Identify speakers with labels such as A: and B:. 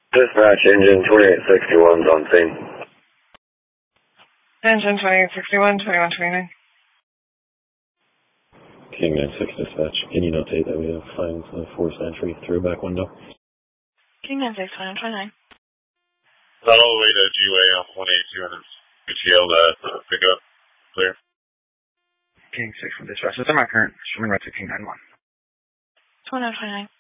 A: Dispatch, engine 2861's on scene.
B: Engine 2861, 2129.
C: King 96 dispatch, can you notate that we have signs of forced entry through a back window?
B: King 96, 2129.
D: All the way to GUA off 182 and PTL pick up. Clear.
E: King 6 from dispatch. This is my current. Swimming right to King 91.
B: 2129.